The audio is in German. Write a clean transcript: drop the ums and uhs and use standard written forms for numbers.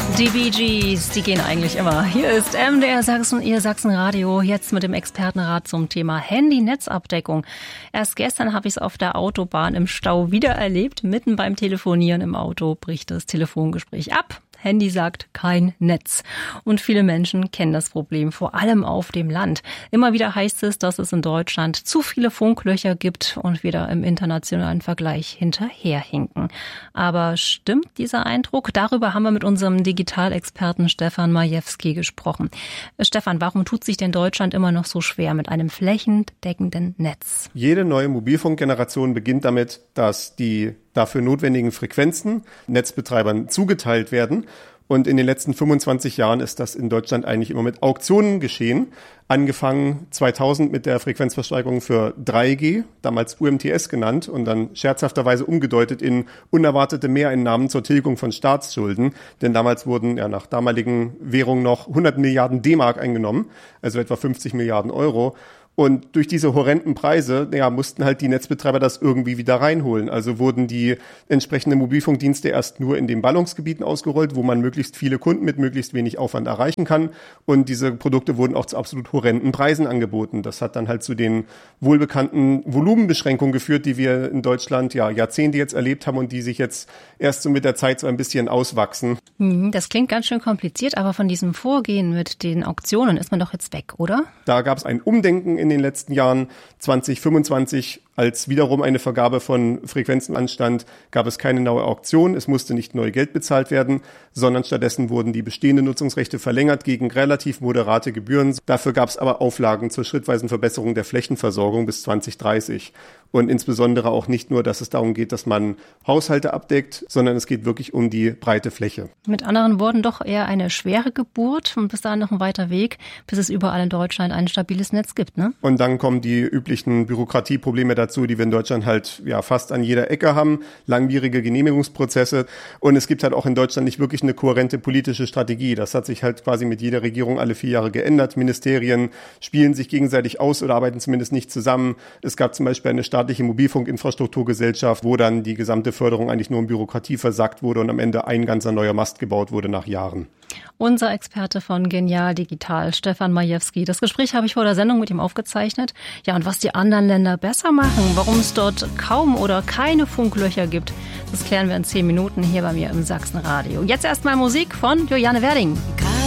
Die Bee Gees, die gehen eigentlich immer. Hier ist MDR Sachsen, Ihr Sachsenradio, jetzt mit dem Expertenrat zum Thema Handy-Netzabdeckung. Erst gestern habe ich es auf der Autobahn im Stau wieder erlebt. Mitten beim Telefonieren im Auto bricht das Telefongespräch ab. Handy sagt kein Netz. Und viele Menschen kennen das Problem, vor allem auf dem Land. Immer wieder heißt es, dass es in Deutschland zu viele Funklöcher gibt und wir da im internationalen Vergleich hinterherhinken. Aber stimmt dieser Eindruck? Darüber haben wir mit unserem Digitalexperten Stefan Majewski gesprochen. Stefan, warum tut sich denn Deutschland immer noch so schwer mit einem flächendeckenden Netz? Jede neue Mobilfunkgeneration beginnt damit, dass die dafür notwendigen Frequenzen Netzbetreibern zugeteilt werden. Und in den letzten 25 Jahren ist das in Deutschland eigentlich immer mit Auktionen geschehen. Angefangen 2000 mit der Frequenzversteigerung für 3G, damals UMTS genannt und dann scherzhafterweise umgedeutet in unerwartete Mehreinnahmen zur Tilgung von Staatsschulden. Denn damals wurden nach damaligen Währungen noch 100 Milliarden D-Mark eingenommen, also etwa 50 Milliarden Euro. Und durch diese horrenden Preise, mussten halt die Netzbetreiber das irgendwie wieder reinholen. Also wurden die entsprechenden Mobilfunkdienste erst nur in den Ballungsgebieten ausgerollt, wo man möglichst viele Kunden mit möglichst wenig Aufwand erreichen kann. Und diese Produkte wurden auch zu absolut horrenden Preisen angeboten. Das hat dann halt zu den wohlbekannten Volumenbeschränkungen geführt, die wir in Deutschland Jahrzehnte jetzt erlebt haben und die sich jetzt erst so mit der Zeit so ein bisschen auswachsen. Das klingt ganz schön kompliziert, aber von diesem Vorgehen mit den Auktionen ist man doch jetzt weg, oder? Da gab es ein Umdenken in den letzten Jahren. 2025, als wiederum eine Vergabe von Frequenzen anstand, gab es keine neue Auktion. Es musste nicht neu Geld bezahlt werden, sondern stattdessen wurden die bestehenden Nutzungsrechte verlängert gegen relativ moderate Gebühren. Dafür gab es aber Auflagen zur schrittweisen Verbesserung der Flächenversorgung bis 2030. Und insbesondere auch nicht nur, dass es darum geht, dass man Haushalte abdeckt, sondern es geht wirklich um die breite Fläche. Mit anderen Worten doch eher eine schwere Geburt und bis dahin noch ein weiter Weg, bis es überall in Deutschland ein stabiles Netz gibt, ne? Und dann kommen die üblichen Bürokratieprobleme dazu, die wir in Deutschland halt fast an jeder Ecke haben, langwierige Genehmigungsprozesse. Und es gibt halt auch in Deutschland nicht wirklich eine kohärente politische Strategie. Das hat sich halt quasi mit jeder Regierung alle 4 Jahre geändert. Ministerien spielen sich gegenseitig aus oder arbeiten zumindest nicht zusammen. Es gab zum Beispiel eine staatliche Mobilfunkinfrastrukturgesellschaft, wo dann die gesamte Förderung eigentlich nur in Bürokratie versackt wurde und am Ende ein ganzer neuer Mast gebaut wurde nach Jahren. Unser Experte von Genial Digital, Stefan Majewski. Das Gespräch habe ich vor der Sendung mit ihm aufgezeichnet. Ja, und was die anderen Länder besser machen, warum es dort kaum oder keine Funklöcher gibt, das klären wir in 10 Minuten hier bei mir im Sachsenradio. Jetzt erstmal Musik von Juliane Werding.